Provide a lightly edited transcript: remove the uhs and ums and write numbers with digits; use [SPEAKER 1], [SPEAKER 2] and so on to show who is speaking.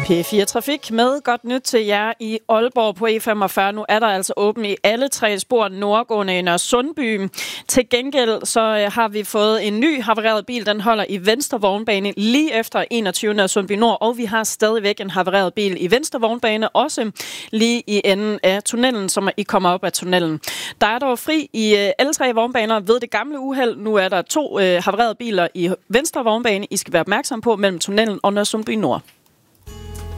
[SPEAKER 1] P4 Trafik med godt nyt til jer i Aalborg på E45. Nu er der altså åbent i alle tre spor nordgående i Nørresundby. Til gengæld så har vi fået en ny havareret bil. Den holder i venstre vognbane lige efter 21. Nørresundby Nord. Og vi har stadigvæk en havareret bil i venstre vognbane, også lige i enden af tunnelen, som I kommer op af tunnelen. Der er dog fri i alle tre vognbaner ved det gamle uheld. Nu er der 2 havarerede biler i venstre vognbane. I skal være opmærksom på mellem tunnelen og Nørresundby Nord.